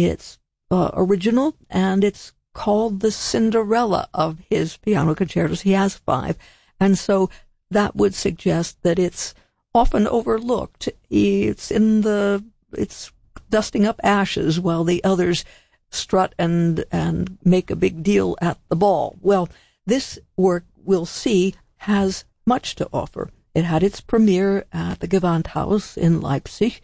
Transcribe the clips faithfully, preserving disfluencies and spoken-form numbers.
it's uh, original, and it's called the Cinderella of his piano concertos. He has five, and so that would suggest that it's often overlooked. It's in the, it's dusting up ashes while the others strut and, and make a big deal at the ball. Well, this work, we'll see, has much to offer. It had its premiere at the Gewandhaus in Leipzig,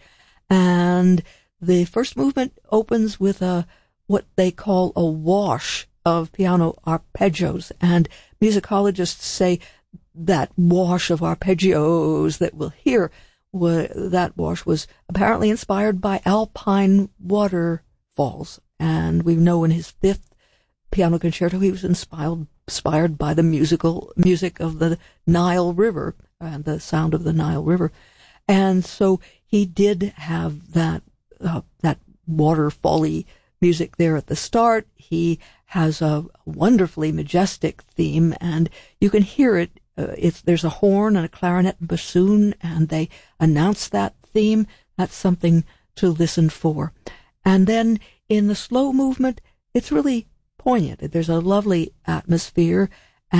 and the first movement opens with a, what they call a wash of piano arpeggios, and musicologists say that wash of arpeggios that we'll hear, wa- that wash was apparently inspired by alpine waterfalls. And we know in his fifth piano concerto he was inspired, inspired by the musical music of the Nile River and the sound of the Nile River. And so he did have that, uh, that waterfall-y music there at the start. He has a wonderfully majestic theme, and you can hear it. Uh, it's, there's a horn and a clarinet and bassoon, and they announce that theme. That's something to listen for. And then in the slow movement, it's really poignant. There's a lovely atmosphere,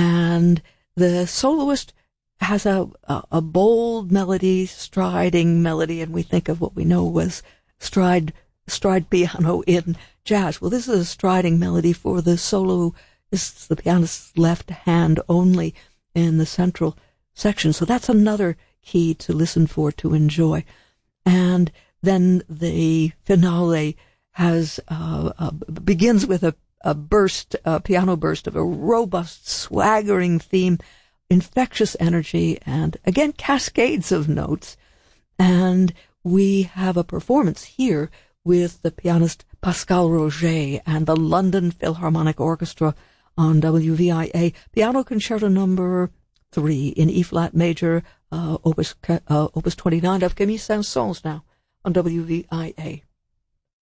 and the soloist has a, a, a bold melody, striding melody, and we think of what we know was stride, stride piano in jazz. Well, this is a striding melody for the solo. This is the pianist's left hand only in the central section. So that's another key to listen for, to enjoy. And then the finale has uh, uh, begins with a, a burst, a piano burst of a robust, swaggering theme, infectious energy, and again, cascades of notes. And we have a performance here with the pianist Pascal Roger and the London Philharmonic Orchestra on W V I A, Piano Concerto Number Three in E-flat major, uh, Opus uh, Opus twenty-nine of Camille Saint-Saëns now on W V I A.